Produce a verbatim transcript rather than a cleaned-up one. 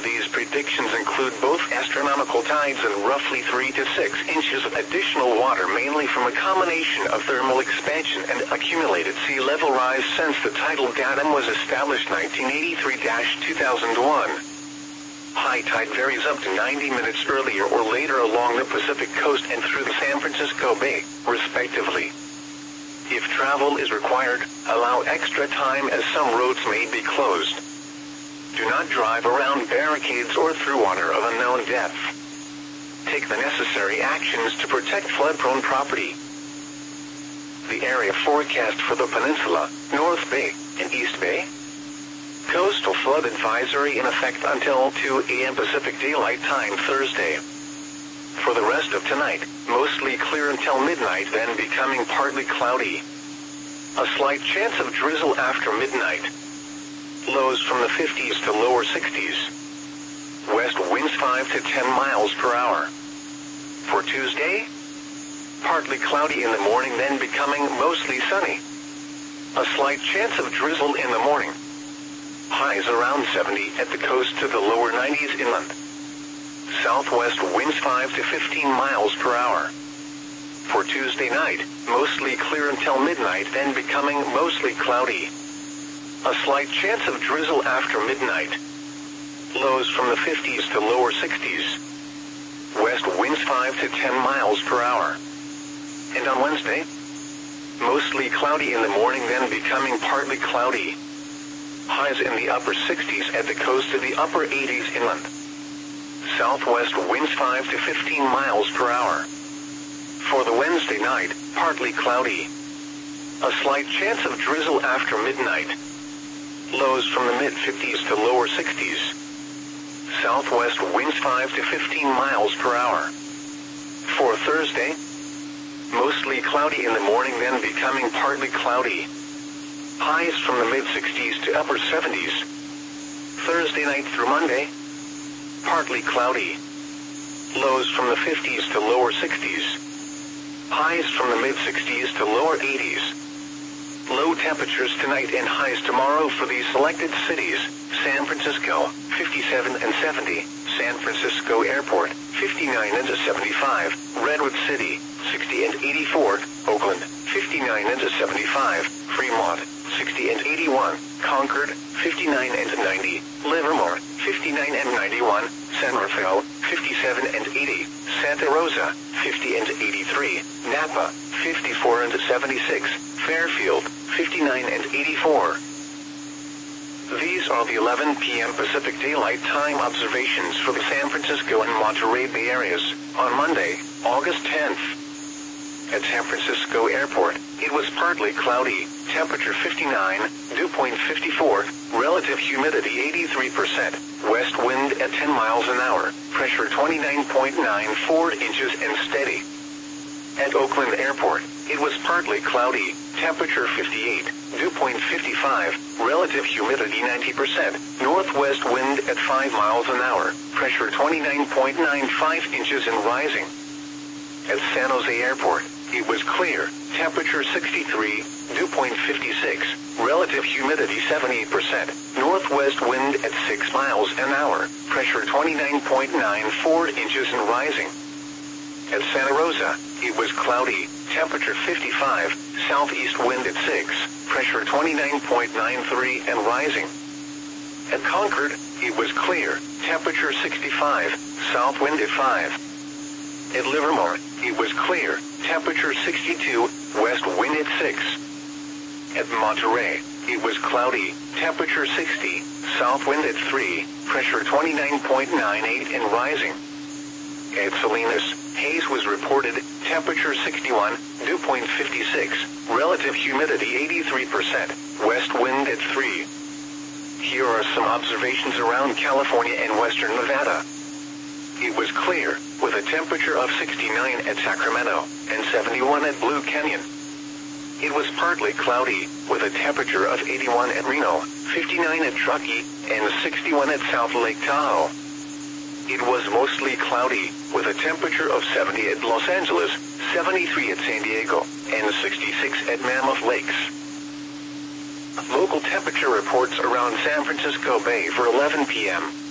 These predictions include both astronomical tides and roughly three to six inches of additional water, mainly from a combination of thermal expansion and accumulated sea level rise since the tidal datum was established nineteen eighty-three to two thousand one. High tide varies up to ninety minutes earlier or later along the Pacific coast and through the San Francisco Bay, respectively. If travel is required, allow extra time as some roads may be closed. Do not drive around barricades or through water of unknown depth. Take the necessary actions to protect flood-prone property. The area forecast for the peninsula, North Bay, and East Bay. Coastal flood advisory in effect until two A M Pacific Daylight Time Thursday. For the rest of tonight, mostly clear until midnight, then becoming partly cloudy. A slight chance of drizzle after midnight. Lows from the fifties to lower sixties. West winds five to ten miles per hour. For Tuesday, partly cloudy in the morning, then becoming mostly sunny. A slight chance of drizzle in the morning. Highs around seventy at the coast to the lower nineties inland. Southwest winds five to fifteen miles per hour. For Tuesday night, mostly clear until midnight, then becoming mostly cloudy. A slight chance of drizzle after midnight. Lows from the fifties to lower sixties. West winds five to ten miles per hour. And on Wednesday, mostly cloudy in the morning, then becoming partly cloudy. Highs in the upper sixties at the coast to the upper eighties inland. Southwest winds five to fifteen miles per hour. For the Wednesday night, partly cloudy. A slight chance of drizzle after midnight. Lows from the mid-fifties to lower sixties. Southwest winds five to fifteen miles per hour. For Thursday, mostly cloudy in the morning, then becoming partly cloudy. Highs from the mid-sixties to upper seventies. Thursday night through Monday, partly cloudy. Lows from the fifties to lower sixties. Highs from the mid-sixties to lower eighties. Low temperatures tonight and highs tomorrow for these selected cities: San Francisco, fifty-seven and seventy, San Francisco Airport, fifty-nine and seventy-five, Redwood City, sixty and eighty-four, Oakland, fifty-nine and seventy-five, Fremont, sixty and eighty-one, Concord, fifty-nine and ninety, Livermore, fifty-nine and ninety-one, San Rafael, fifty-seven and eighty, Santa Rosa, fifty and eighty-three, Napa, fifty-four and seventy-six, Fairfield, fifty-nine and eighty-four. These are the eleven P M Pacific Daylight Time observations for the San Francisco and Monterey Bay areas on Monday, August tenth. At San Francisco Airport, it was partly cloudy, temperature fifty-nine, dew point fifty-four, relative humidity eighty-three percent, west wind at ten miles an hour, pressure twenty-nine point nine four inches and steady. At Oakland Airport, it was partly cloudy, temperature fifty-eight, dew point fifty-five, relative humidity ninety percent, northwest wind at five miles an hour, pressure twenty-nine point nine five inches and rising. At San Jose Airport, it was clear, temperature sixty-three, dew point fifty-six, relative humidity seventy percent, northwest wind at six miles an hour, pressure twenty-nine point nine four inches and rising. At Santa Rosa, it was cloudy, temperature fifty-five, southeast wind at six, pressure twenty-nine point nine three and rising. At Concord, it was clear, temperature sixty-five, south wind at five. At Livermore, it was clear, temperature sixty-two, west wind at six. At Monterey, it was cloudy, temperature sixty, south wind at three, pressure twenty-nine point nine eight and rising. At Salinas, haze was reported, temperature sixty-one, dew point fifty-six, relative humidity eighty-three percent, west wind at three. Here are some observations around California and western Nevada. It was clear, with a temperature of sixty-nine at Sacramento, and seventy-one at Blue Canyon. It was partly cloudy, with a temperature of eighty-one at Reno, fifty-nine at Truckee, and sixty-one at South Lake Tahoe. It was mostly cloudy, with a temperature of seventy at Los Angeles, seventy-three at San Diego, and sixty-six at Mammoth Lakes. Local temperature reports around San Francisco Bay for eleven p m